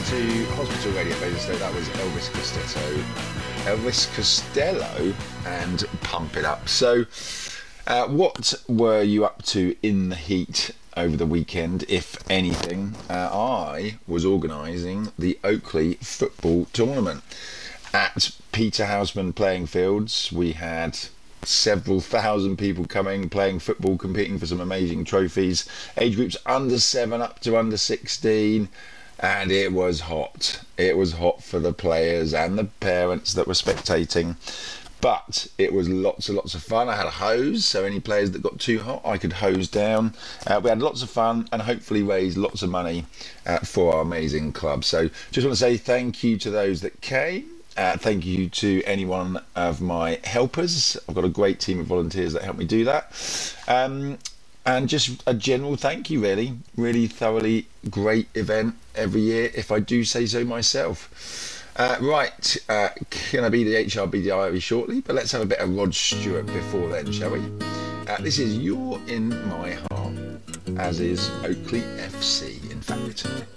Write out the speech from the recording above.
listening to Hospital Radio Based. That was Elvis Costello and Pump It Up. So, what were you up to in the heat over the weekend, if anything? I was organising the Oakley football tournament at Peter Houseman playing fields. We had several thousand people coming, playing football, competing for some amazing trophies. Age groups under 7 up to under 16. And it was hot. It was hot for the players and the parents that were spectating. But it was lots and lots of fun. I had a hose, so any players that got too hot, I could hose down. We had lots of fun and hopefully raised lots of money for our amazing club. So just want to say thank you to those that came. Thank you to any one of my helpers. I've got a great team of volunteers that help me do that. And just a general thank you, really thoroughly great event every year, if I do say so myself. Right, can I be the HRB diary shortly? But let's have a bit of Rod Stewart before then, shall we? This is You're in My Heart, as is Oakley FC, in fact.